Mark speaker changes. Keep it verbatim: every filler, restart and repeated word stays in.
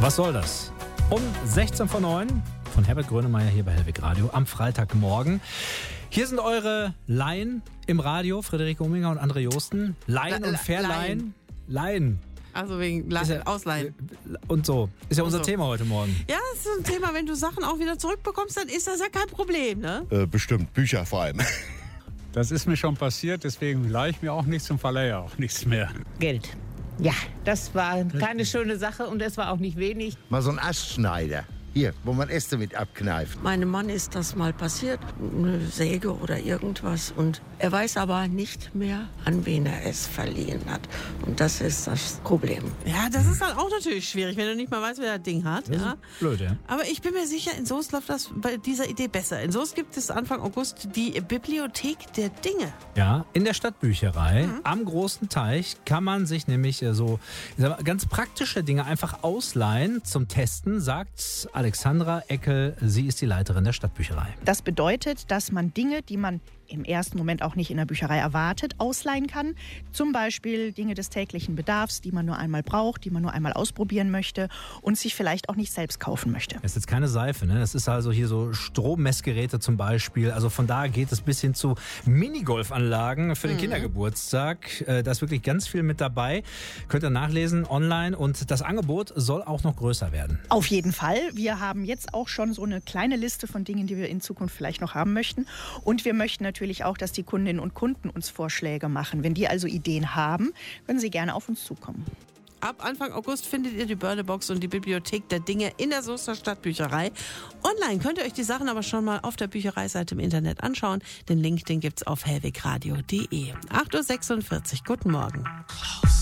Speaker 1: Was soll das? Um sechzehn vor neun von Herbert Grönemeyer hier bei Hellwig Radio am Freitagmorgen. Hier sind eure Laien im Radio, Friederike Ominger und André Josten. Laien und Verleihen. Laien.
Speaker 2: Also wegen La-
Speaker 1: ja,
Speaker 2: Ausleihen.
Speaker 1: Und so. Ist ja unser
Speaker 2: so.
Speaker 1: Thema heute Morgen.
Speaker 2: Ja, das ist ein Thema, wenn du Sachen auch wieder zurückbekommst, dann ist das ja kein Problem, ne?
Speaker 3: Äh, bestimmt, Bücher vor allem.
Speaker 4: Das ist mir schon passiert, deswegen leihe ich mir auch nichts und verleihe auch nichts mehr.
Speaker 5: Geld. Ja, das war keine schöne Sache und es war auch nicht wenig.
Speaker 6: Mal so ein Astschneider. Hier, wo man Äste mit abkneift.
Speaker 7: Meinem Mann ist das mal passiert, eine Säge oder irgendwas. Und er weiß aber nicht mehr, an wen er es verliehen hat. Und das ist das Problem.
Speaker 2: Ja, das ist dann auch natürlich schwierig, wenn du nicht mal weißt, wer das Ding hat.
Speaker 1: Das
Speaker 2: Ja.
Speaker 1: ist blöd, ja.
Speaker 2: Aber ich bin mir sicher, in Soest läuft das bei dieser Idee besser. In Soest gibt es Anfang August die Bibliothek der Dinge.
Speaker 1: Ja, in der Stadtbücherei
Speaker 2: Mhm.
Speaker 1: am Großen Teich kann man sich nämlich äh, so ich sag mal, ganz praktische Dinge einfach ausleihen zum Testen, sagt Alexandra Eckel. Sie ist die Leiterin der Stadtbücherei.
Speaker 8: Das bedeutet, dass man Dinge, die man im ersten Moment auch nicht in der Bücherei erwartet, ausleihen kann. Zum Beispiel Dinge des täglichen Bedarfs, die man nur einmal braucht, die man nur einmal ausprobieren möchte und sich vielleicht auch nicht selbst kaufen möchte.
Speaker 1: Das ist jetzt keine Seife, ne? Das ist also hier so Strommessgeräte zum Beispiel. Also von da geht es bis hin zu Minigolfanlagen für den
Speaker 2: Mhm.
Speaker 1: Kindergeburtstag. Äh, Da ist wirklich ganz viel mit dabei. Könnt ihr nachlesen online und das Angebot soll auch noch größer werden.
Speaker 8: Auf jeden Fall. Wir haben jetzt auch schon so eine kleine Liste von Dingen, die wir in Zukunft vielleicht noch haben möchten. Und wir möchten natürlich auch, dass die Kundinnen und Kunden uns Vorschläge machen. Wenn die also Ideen haben, können sie gerne auf uns zukommen.
Speaker 2: Ab Anfang August findet ihr die Börlebox und die Bibliothek der Dinge in der Soester Stadtbücherei. Online könnt ihr euch die Sachen aber schon mal auf der Büchereiseite im Internet anschauen. Den Link, den gibt's auf hellwigradio punkt de. acht Uhr sechsundvierzig. Guten Morgen.